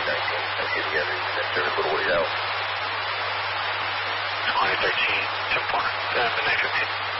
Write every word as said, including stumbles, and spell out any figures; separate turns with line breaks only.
nineteen, I'll get together in that service a little ways out.
twenty thirteen, ten four, uh, midnight fifteen.